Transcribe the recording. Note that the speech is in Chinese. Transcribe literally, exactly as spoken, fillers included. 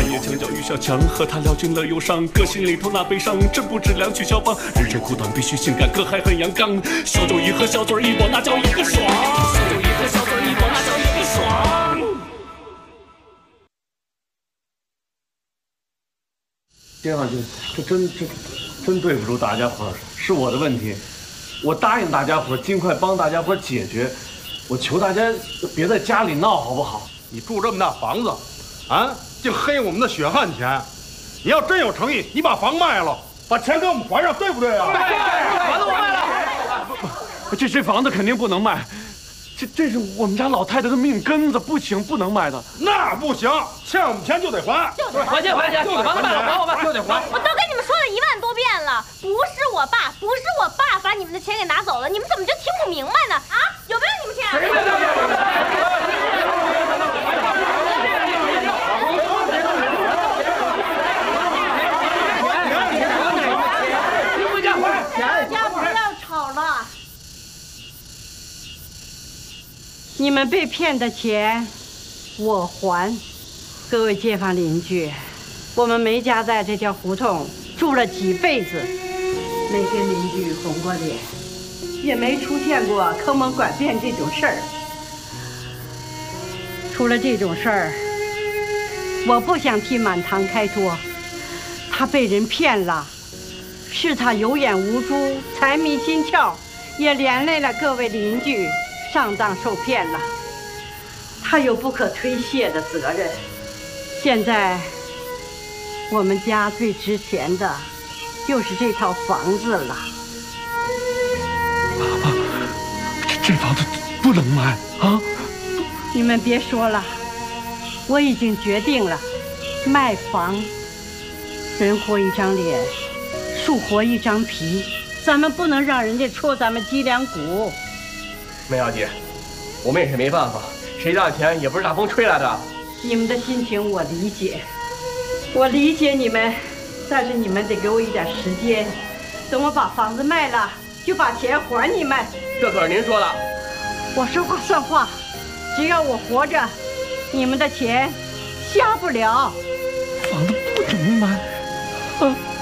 半夜墙角遇小强，和他聊尽了忧伤，歌心里头那悲伤，真不知两曲肖邦。人生苦短，必须性感，可还很阳刚。小酒一喝，小嘴一抹，那叫一个爽。小酒一喝，小嘴一抹，那叫一个爽。 丁小军，这真这真对不住大家伙，是我的问题。我答应大家伙尽快帮大家伙解决，我求大家别在家里闹，好不好？ 你住这么大房子，啊，净黑我们的血汗钱。你要真有诚意，你把房卖了，把钱给我们还上，对不对啊？ 对，房子我卖了。这这房子肯定不能卖，这这是我们家老太太的命根子，不行，不能卖的。 那不行，欠我们钱就得还， 就得还钱还钱，把房子卖了还我们，就得还。 我都跟你们说了一万多遍了，不是我爸，不是我爸把你们的钱给拿走了，你们怎么就听不明白呢？啊，有没有你们钱？ 你们被骗的钱，我还。各位街坊邻居，我们梅家在这条胡同住了几辈子，没跟邻居红过脸，也没出现过坑蒙拐骗这种事儿。出了这种事儿，我不想替满堂开脱。他被人骗了，是他有眼无珠，财迷心窍，也连累了各位邻居。上当受骗了，他有不可推卸的责任。现在我们家最值钱的就是这套房子了。 爸爸，这这房子不能卖啊！ 你们别说了，我已经决定了，卖房。人活一张脸，树活一张皮，咱们不能让人家戳咱们脊梁骨。 梅小姐，我们也是没办法，谁家的钱也不是大风吹来的。 你们的心情我理解，我理解你们，但是你们得给我一点时间，等我把房子卖了，就把钱还你们。 这可是您说的。 我说话算话，只要我活着，你们的钱瞎不了。 房子不能卖，啊！